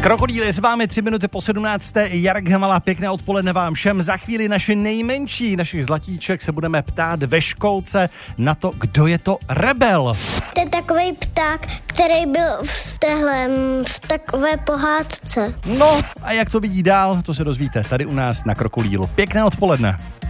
Krokodýl je s vámi 3 minuty po 17. Jarek Hamala, pěkné odpoledne vám všem. Za chvíli naše nejmenší, našich zlatíček, se budeme ptát ve školce na to, kdo je to rebel. To je takový pták, který byl v takové pohádce. No a jak to vidí dál, to se dozvíte tady u nás na Krokodýlu. Pěkné odpoledne.